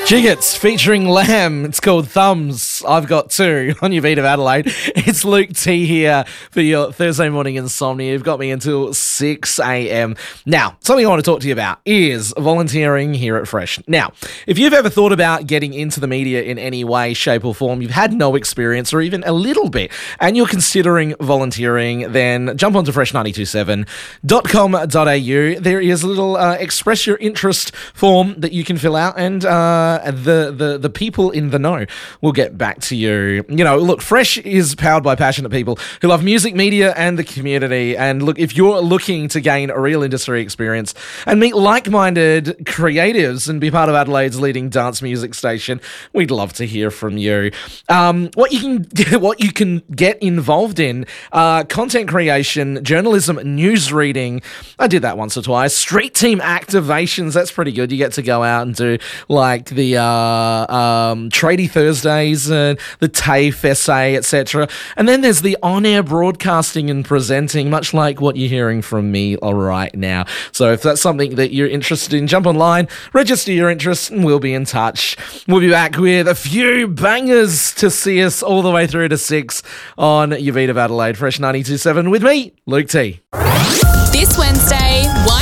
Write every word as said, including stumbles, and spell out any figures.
Jiggets featuring Lamb. It's called Thumbs. I've got two on your beat of Adelaide. It's Luke T here for your Thursday morning insomnia. You've got me until six a.m. Now, something I want to talk to you about is volunteering here at Fresh. Now, if you've ever thought about getting into the media in any way, shape or form, you've had no experience or even a little bit, and you're considering volunteering, then jump onto fresh nine two seven dot com dot a u. There is a little uh, express your interest form that you can fill out, and uh, the, the, the people in the know will get back to you. You know, look, Fresh is powered by passionate people who love music, media, and the community. And look, if you're looking to gain a real industry experience and meet like-minded creatives and be part of Adelaide's leading dance music station, we'd love to hear from you. Um, what you can what you can get involved in: uh, content creation, journalism, news reading. I did that once or twice. Street team activations. That's pretty good. You get to go out and do like the uh, um, Tradie Thursdays and the TAFE essay, et cetera. And then there's the on-air broadcasting and presenting, much like what you're hearing from me right now. So if that's something that you're interested in, jump online, register your interest, and we'll be in touch. We'll be back with a few bangers to see us all the way through to six on your beat of Adelaide. Fresh ninety-two point seven with me, Luke T.